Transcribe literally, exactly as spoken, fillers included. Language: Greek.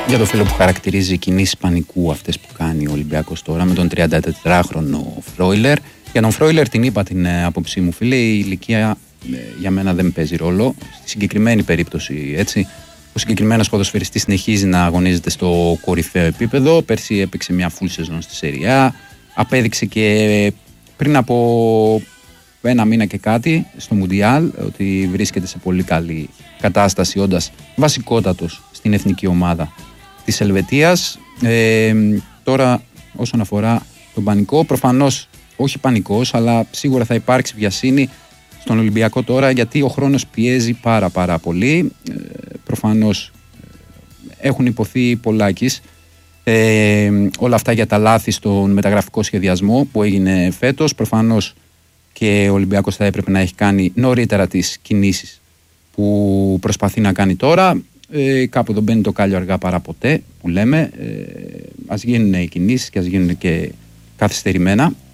Για το φίλο που χαρακτηρίζει κινήσεις πανικού αυτές που κάνει ο Ολυμπιακός τώρα με τον τριαντατετράχρονο Φρόιλερ. Για τον Φρόιλερ την είπα την άποψή μου, φίλε, η ηλικία ε, για μένα δεν παίζει ρόλο. Στη συγκεκριμένη περίπτωση, έτσι. Ο συγκεκριμένος ποδοσφαιριστής συνεχίζει να αγωνίζεται στο κορυφαίο επίπεδο. Πέρσι έπαιξε μια full σεζόν στη Σεριά. Απέδειξε και πριν από ένα μήνα και κάτι στο Μουντιάλ ότι βρίσκεται σε πολύ καλή κατάσταση, όντας βασικότατος στην εθνική ομάδα της Ελβετίας. Ε, τώρα όσον αφορά τον πανικό, προφανώς όχι πανικός, αλλά σίγουρα θα υπάρξει βιασύνη στον Ολυμπιακό τώρα, γιατί ο χρόνος πιέζει πάρα πάρα πολύ. Ε, προφανώς έχουν υποθεί πολλάκις ε, όλα αυτά για τα λάθη στον μεταγραφικό σχεδιασμό που έγινε φέτος. Προφανώς και ο Ολυμπιακός θα έπρεπε να έχει κάνει νωρίτερα τις κινήσεις που προσπαθεί να κάνει τώρα. Ε, κάπου εδώ μπαίνει το κάλιο αργά παρά ποτέ που λέμε. Ε, ας γίνουν οι κινήσεις και ας γίνουν και καθυστερημένα.